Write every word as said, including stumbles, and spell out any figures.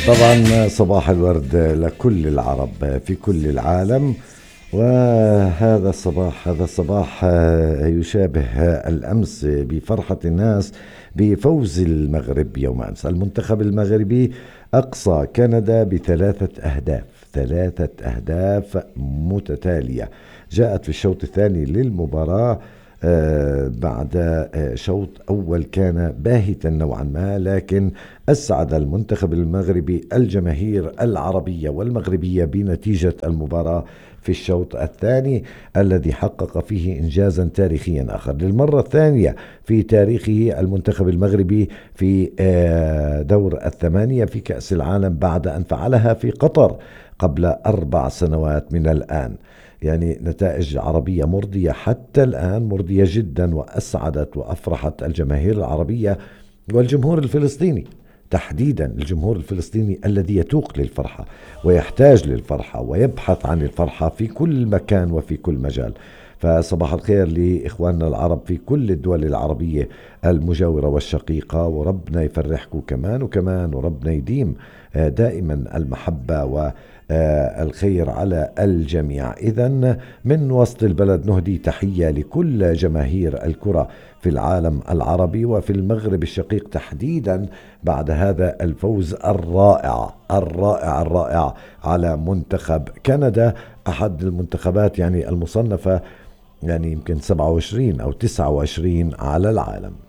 طبعا صباح الورد لكل العرب في كل العالم. وهذا الصباح هذا الصباح يشابه الأمس بفرحة الناس بفوز المغرب يوم أمس. المنتخب المغربي أقصى كندا بثلاثة أهداف ثلاثة أهداف متتالية جاءت في الشوط الثاني للمباراة. آه بعد آه شوط أول كان باهتا نوعا ما، لكن أسعد المنتخب المغربي الجماهير العربية والمغربية بنتيجة المباراة في الشوط الثاني الذي حقق فيه إنجازا تاريخيا آخر للمرة الثانية في تاريخه المنتخب المغربي في آه دور الثمانية في كأس العالم بعد أن فعلها في قطر قبل أربع سنوات من الآن. يعني نتائج عربية مرضية حتى الآن، مرضية جدا، وأسعدت وأفرحت الجماهير العربية والجمهور الفلسطيني تحديدا. الجمهور الفلسطيني الذي يتوق للفرحة ويحتاج للفرحة ويبحث عن الفرحة في كل مكان وفي كل مجال. فصباح الخير لإخواننا العرب في كل الدول العربية المجاورة والشقيقة، وربنا يفرحكم كمان وكمان، وربنا يديم دائما المحبة والخير على الجميع. إذن من وسط البلد نهدي تحية لكل جماهير الكرة في العالم العربي وفي المغرب الشقيق تحديدا بعد هذا الفوز الرائع الرائع الرائع على منتخب كندا، أحد المنتخبات يعني المصنفة يعني يمكن سبعة وعشرين أو تسعة وعشرين على العالم.